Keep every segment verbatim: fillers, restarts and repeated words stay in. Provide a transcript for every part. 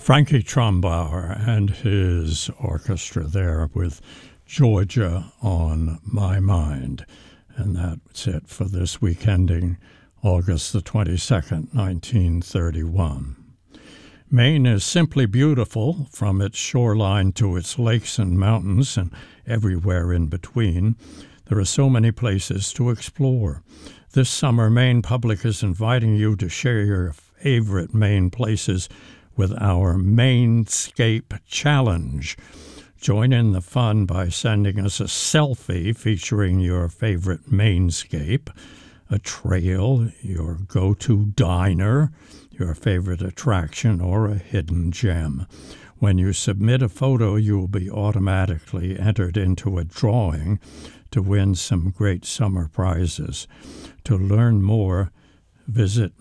Frankie Trumbauer and his orchestra there with Georgia on My Mind. And that's it for this week ending August the twenty-second, nineteen thirty-one. Maine is simply beautiful from its shoreline to its lakes and mountains and everywhere in between. There are so many places to explore. This summer, Maine Public is inviting you to share your favorite Maine places with our Mainscape Challenge. Join in the fun by sending us a selfie featuring your favorite Mainscape, a trail, your go-to diner, your favorite attraction, or a hidden gem. When you submit a photo, you will be automatically entered into a drawing to win some great summer prizes. To learn more, visit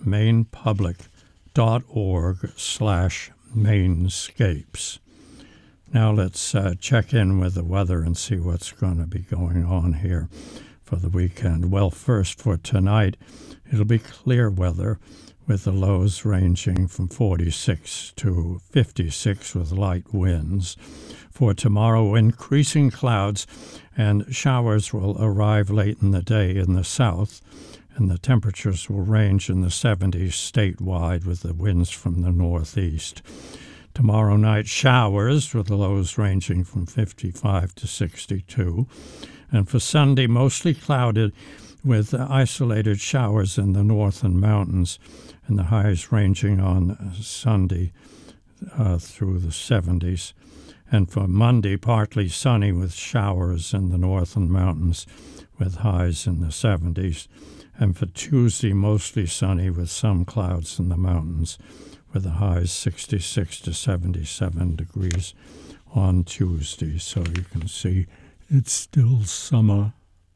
mainpublic.org slash mainscapes. Now let's uh, check in with the weather and see what's going to be going on here for the weekend. Well, first for tonight, it'll be clear weather with the lows ranging from forty-six to fifty-six with light winds. For tomorrow, increasing clouds and showers will arrive late in the day in the south, and the temperatures will range in the seventies statewide with the winds from the northeast. Tomorrow night, showers with the lows ranging from fifty-five to sixty-two. And for Sunday, mostly clouded with isolated showers in the north and mountains, and the highs ranging on Sunday uh, through the seventies. And for Monday, partly sunny with showers in the north and mountains with highs in the seventies. And for Tuesday, mostly sunny with some clouds in the mountains with the highs sixty-six to seventy-seven degrees on Tuesday. So you can see it's still summer.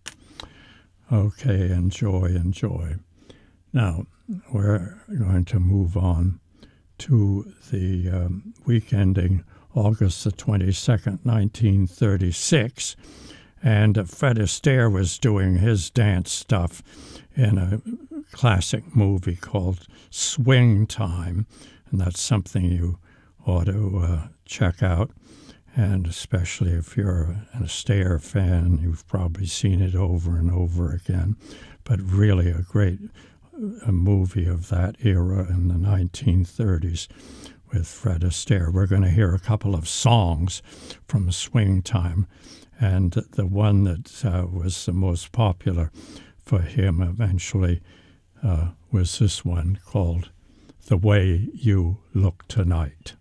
Okay, enjoy, enjoy. Now, we're going to move on to the um, week ending August the twenty-second, nineteen thirty-six. And uh, Fred Astaire was doing his dance stuff in a classic movie called Swing Time. And that's something you ought to uh, check out. And especially if you're an Astaire fan, you've probably seen it over and over again. But really a great a movie of that era in the nineteen thirties with Fred Astaire. We're going to hear a couple of songs from Swing Time. And the one that uh, was the most popular for him eventually uh, was this one called The Way You Look Tonight.